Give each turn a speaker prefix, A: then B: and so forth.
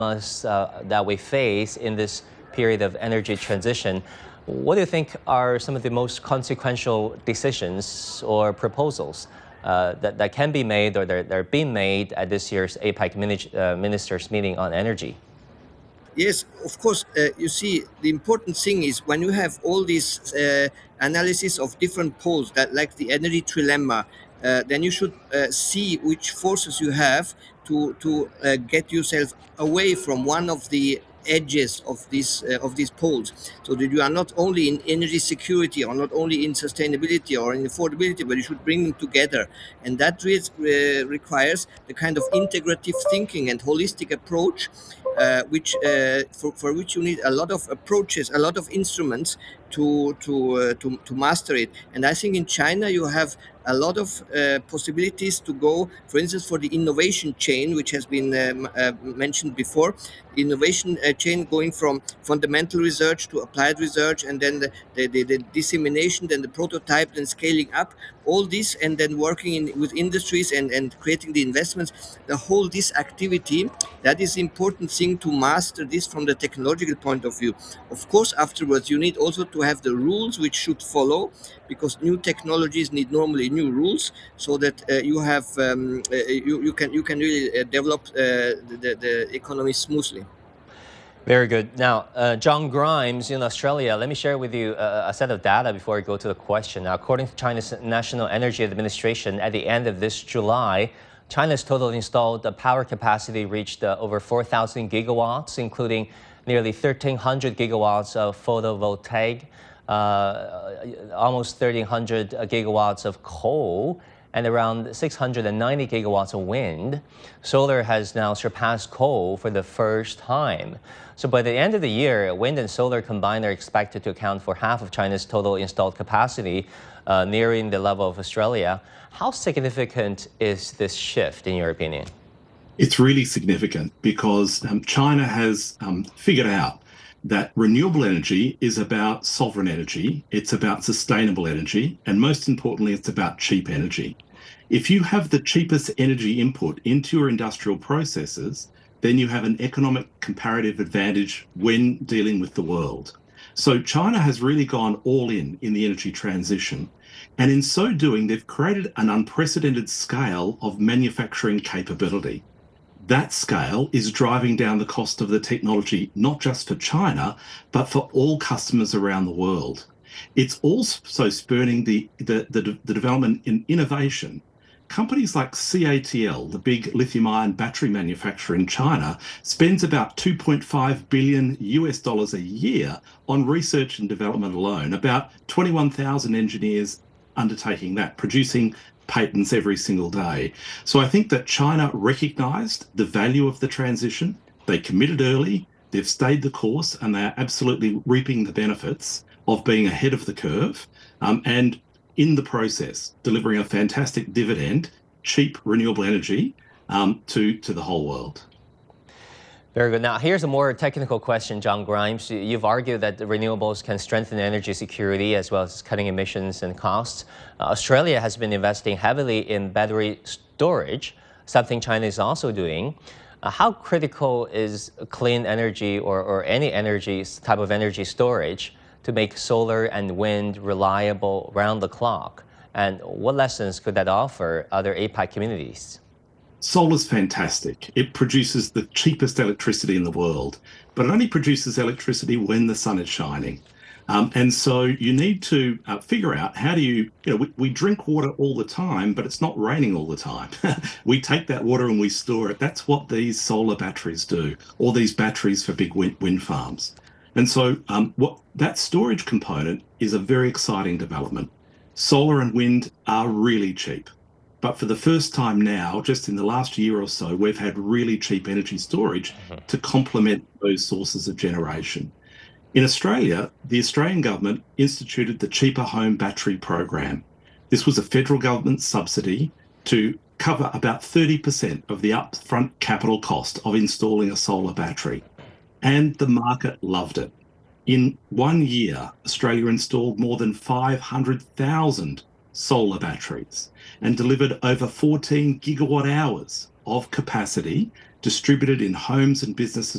A: that we face in this period of energy transition. What do you think are some of the most consequential decisions or proposals that can be made or they're being made at this year's APEC ministers meeting on energy?
B: Yes, of course. You see, the important thing is when you have all these analysis of different poles, that like the energy trilemma, then you should see which forces you have to get yourself away from one of the edges of these poles, so that you are not only in energy security or not only in sustainability or in affordability, but you should bring them together. And that requires the kind of integrative thinking and holistic approach, for which you need a lot of approaches, a lot of instruments to master it. And I think in China you have a lot of possibilities to go, for instance, for the innovation chain, which has been mentioned before. Innovation chain going from fundamental research to applied research, and then the dissemination, then the prototype, then scaling up, all this, and then working with industries and creating the investments. The whole this activity, that is the important thing to master this from the technological point of view. Of course, afterwards you need also to have the rules which should follow, because new technologies need normally new rules, so that you can really develop the economy smoothly.
A: Very good. Now, John Grimes in Australia, let me share with you a set of data before I go to the question. Now, according to China's National Energy Administration, at the end of this July, China's total installed power capacity reached over 4,000 gigawatts, including nearly 1,300 gigawatts of photovoltaic, almost 1,300 gigawatts of coal, and around 690 gigawatts of wind. Solar has now surpassed coal for the first time. So by the end of the year, wind and solar combined are expected to account for half of China's total installed capacity, nearing the level of Australia. How significant is this shift, in your opinion?
C: It's really significant because China has figured out that renewable energy is about sovereign energy, it's about sustainable energy, and most importantly, it's about cheap energy. If you have the cheapest energy input into your industrial processes, then you have an economic comparative advantage when dealing with the world. So China has really gone all in the energy transition. And in so doing, they've created an unprecedented scale of manufacturing capability. That scale is driving down the cost of the technology, not just for China, but for all customers around the world. It's also spurring the development in innovation. Companies like CATL, the big lithium-ion battery manufacturer in China, spends about $2.5 billion a year on research and development alone, about 21,000 engineers undertaking that, producing patents every single day. So I think that China recognized the value of the transition. They committed early, they've stayed the course, and they are absolutely reaping the benefits of being ahead of the curve, and in the process, delivering a fantastic dividend, cheap renewable energy to the whole world.
A: Very good. Now, here's a more technical question, John Grimes. You've argued that the renewables can strengthen energy security as well as cutting emissions and costs. Australia has been investing heavily in battery storage, something China is also doing. How critical is clean energy or any energy type of energy storage to make solar and wind reliable round the clock? And what lessons could that offer other APEC communities?
C: Solar's fantastic. It produces the cheapest electricity in the world, but it only produces electricity when the sun is shining. And so you need to figure out how do we drink water all the time, but it's not raining all the time. We take that water and we store it. That's what these solar batteries do, or these batteries for big wind farms. And so that storage component is a very exciting development. Solar and wind are really cheap. But for the first time now, just in the last year or so, we've had really cheap energy storage to complement those sources of generation. In Australia, the Australian government instituted the Cheaper Home Battery Program. This was a federal government subsidy to cover about 30% of the upfront capital cost of installing a solar battery. And the market loved it. In 1 year, Australia installed more than 500,000 solar batteries and delivered over 14 gigawatt hours of capacity distributed in homes and businesses